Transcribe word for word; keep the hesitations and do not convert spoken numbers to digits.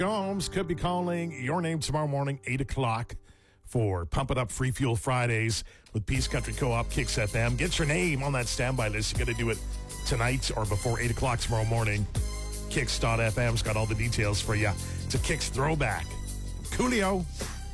Holmes could be calling your name tomorrow morning, eight o'clock, for Pump It Up Free Fuel Fridays with Peace Country Co-op Kicks F M. Get your name on that standby list. You got to do it tonight or before eight o'clock tomorrow morning. Kicks dot F M's got all the details for you. It's a Kicks throwback. Coolio.